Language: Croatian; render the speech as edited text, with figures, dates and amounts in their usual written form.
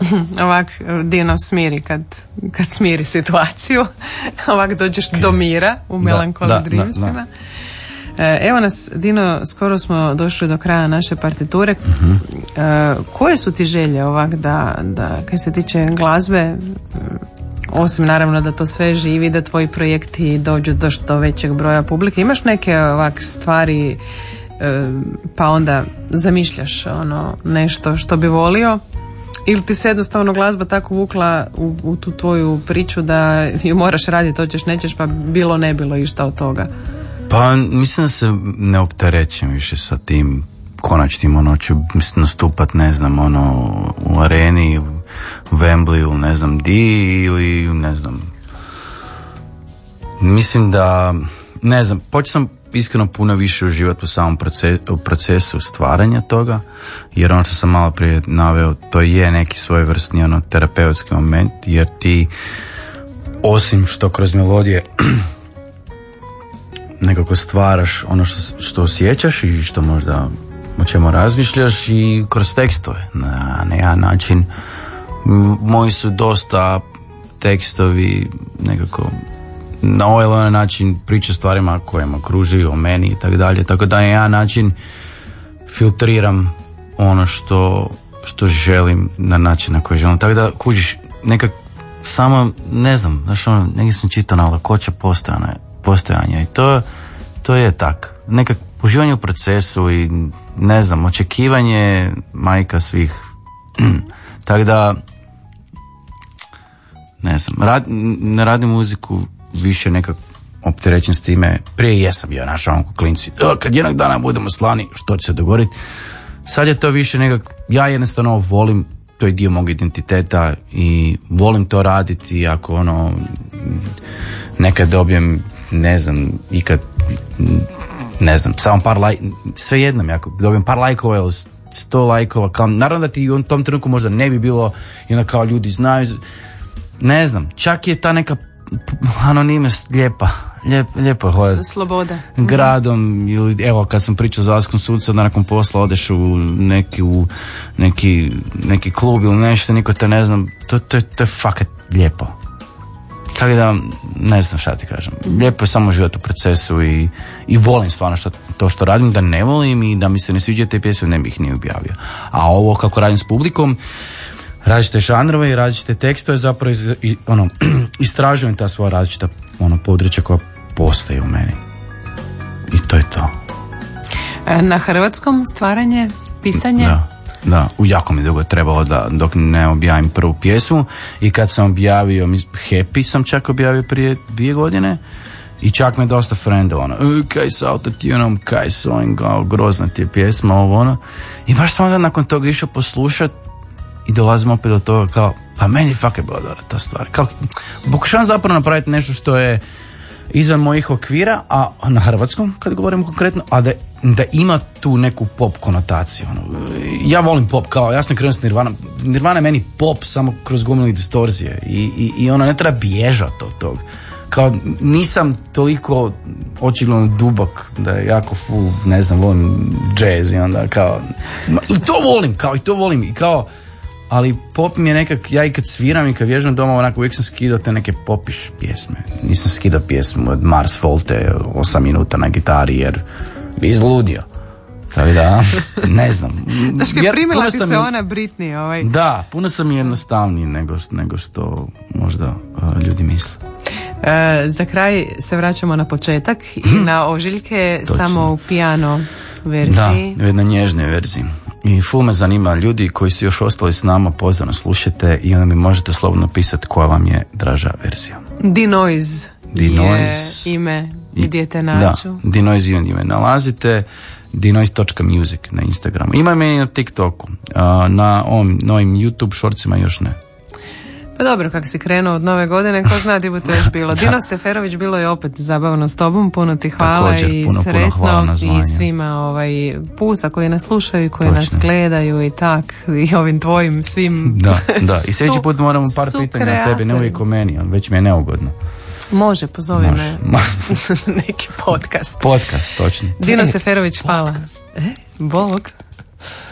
Ovak Dino smiri kad smiri situaciju. Ovak dođeš do mira u Melancholy Dreamsima. Evo nas, Dino, skoro smo došli do kraja naše partiture. Koje su ti želje ovak da kaj se tiče glazbe, osim naravno da to sve živi, da tvoji projekti dođu do što većeg broja publike, imaš neke ovak stvari pa onda zamišljaš nešto što bi volio, ili ti se jednostavno glazba tako vukla u tu tvoju priču da ju moraš raditi, hoćeš nećeš, pa bilo ne bilo išta od toga? Pa mislim da se ne opterećem više sa tim konačnim, ću nastupat, ne znam, u areni, u Wembleyu, ne znam di, ili ne znam. Mislim da, ne znam, počeo sam iskreno puno više uživati u samom procesu stvaranja toga, jer ono što sam malo prije naveo, to je neki svojevrsni terapeutski moment, jer ti, osim što kroz melodije nekako stvaraš ono što osjećaš i što možda o čemu razmišljaš, i kroz tekstove na jedan način. Moji su dosta tekstovi nekako na ovaj ili onaj način priča stvarima kojima kruži o meni i tako dalje, tako da na jedan način filtriram ono što želim na način na koji želim, tako da kužiš nekak samo, ne znam, znaš, negdje sam čitao na lakoća postojanja i to je tak. Nekak uživanje u procesu i, ne znam, očekivanje majka svih. Tako da, ne znam, ne radim muziku više nekak opterećen s time. Prije jesam bio naš onako klinci. Kad jednog dana budemo slani, što će se dogoditi? Sad je to više nekak, ja jednostavno volim, to je dio mog identiteta i volim to raditi. Ako nekad dobijem, ne znam, ikad, ne znam, samo par sve jednom, ako dobijem par lajkova ili 100 lajkova, kao, naravno da ti u tom trenutku možda ne bi bilo, i onda kao ljudi znaju, ne znam, čak je ta neka anonimnost lijepo je hodati sloboda gradom, ili evo kad sam pričao za Askom sucu, da nakon posla odeš u neki klub ili nešto, niko te ne znam, to je fakat lijepo. Tako da, ne znam šta ti kažem. Lijepo je samo živjeti u procesu i volim stvarno to što radim. Da ne volim i da mi se ne sviđa te pjesme, ne bih ni objavio. A ovo kako radim s publikom, različite žanrove i različite tekstove, zapravo istražujem ta svoja različita područja koja postoje u meni. I to je to. Na hrvatskom stvaranje, pisanje? Da, jako mi dugo trebalo dok ne objavim prvu pjesmu, i kad sam objavio Happy sam čak objavio prije 2 godine i čak me dosta frendova kaj s autotunom, kaj s ovim, grozna ti je pjesma, i baš sam onda nakon toga išao poslušat i dolazim opet do toga kao, pa meni fakt je bila dobra ta stvar, kao pokušavam zapravo napraviti nešto što je izvan mojih okvira, a na hrvatskom, kad govorimo konkretno, a da ima tu neku pop konotaciju. Ja volim pop, kao ja sam krenuo s Nirvanom. Nirvana je meni pop samo kroz gomilu distorzije i ne treba bježati od tog. Kao nisam toliko očigledno dubok da je jako full, ne znam, volim jazz i onda kao i to volim i kao, ali pop mi je nekak, ja i kad sviram i kad vježbam doma, onako uvijek sam skidao te neke popiš pjesme. Nisam skidao pjesmu od Mars Volte 8 minuta na gitari jer bi izludio. Tako da, ne znam. Znaš kaj, primila ti se ona Britney. Da, puno sam jednostavniji nego što možda ljudi misle. Za kraj se vraćamo na početak i na ožiljke. Točno. Samo u piano verziji. Da, u jednoj nježnoj verziji. I ful me zanima, ljudi koji su još ostali s nama, pozorno slušajte i onda mi možete slobodno pisati koja vam je draža verzija. Dinoise je ime gdje te nađu. Da, Dinoise ime nalazite, dinoise.music na Instagramu. Ima me i na TikToku, na novim YouTube shortsima još ne. Pa dobro, kako si krenuo od nove godine, ko zna gdje bi to još bilo. Dino Seferović, bilo je opet zabavno s tobom, puno ti hvala. Također, i sretno hvala i svima pusa koji nas slušaju, koji nas gledaju i tak, i ovim tvojim svim da. I sljedeći put moramo par pitanja o tebi, ne uvijek o meni, već mi je neugodno. Može, pozovi me neki podcast. Podcast, točno. Dino Seferović, hvala. Bog.